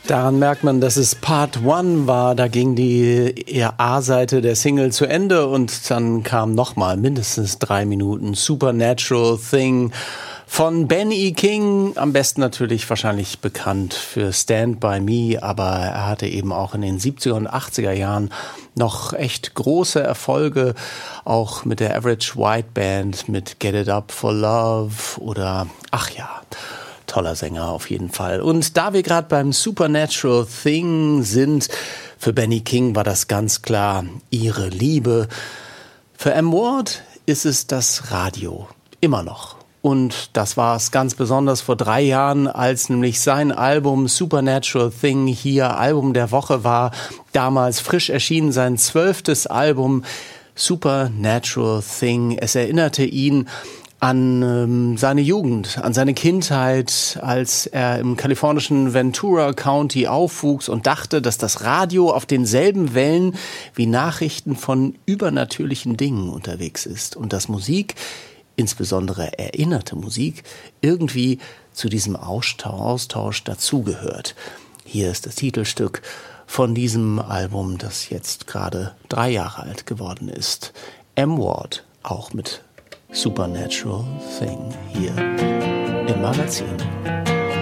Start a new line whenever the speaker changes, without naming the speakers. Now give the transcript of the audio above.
Daran merkt man, dass es Part 1 war. Da ging die eher A-Seite der Single zu Ende und dann kam nochmal mindestens 3 Minuten Supernatural Thing von Ben E. King. Am besten natürlich wahrscheinlich bekannt für Stand By Me, aber er hatte eben auch in den 70er und 80er Jahren noch echt große Erfolge, auch mit der Average White Band, mit Get It Up for Love oder, ach ja, toller Sänger auf jeden Fall. Und da wir gerade beim Supernatural Thing sind, für Benny King war das ganz klar ihre Liebe. Für M. Ward ist es das Radio, immer noch. Und das war es ganz besonders vor 3 Jahren, als nämlich sein Album Supernatural Thing hier Album der Woche war. Damals frisch erschienen sein 12. Album Supernatural Thing. Es erinnerte ihn an seine Jugend, an seine Kindheit, als er im kalifornischen Ventura County aufwuchs und dachte, dass das Radio auf denselben Wellen wie Nachrichten von übernatürlichen Dingen unterwegs ist und dass Musik, insbesondere erinnerte Musik, irgendwie zu diesem Austausch dazugehört. Hier ist das Titelstück von diesem Album, das jetzt gerade 3 Jahre alt geworden ist. M. Ward, auch mit Supernatural Thing hier im Magazin.